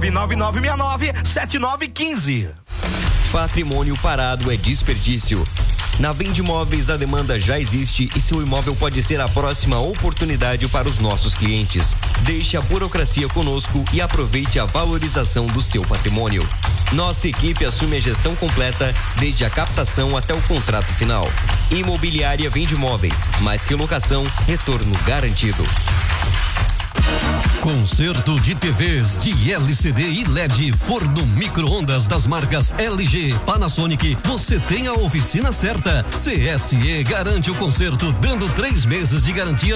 99969-7915. Patrimônio parado é desperdício. Na Vende Imóveis, a demanda já existe e seu imóvel pode ser a próxima oportunidade para os nossos clientes. Deixe a burocracia conosco e aproveite a valorização do seu patrimônio. Nossa equipe assume a gestão completa, desde a captação até o contrato final. Imobiliária Vende Imóveis, mais que locação, retorno garantido. Conserto de TVs de LCD e LED, forno micro-ondas das marcas LG, Panasonic, você tem a oficina certa. CSE garante o conserto, dando 3 meses de garantia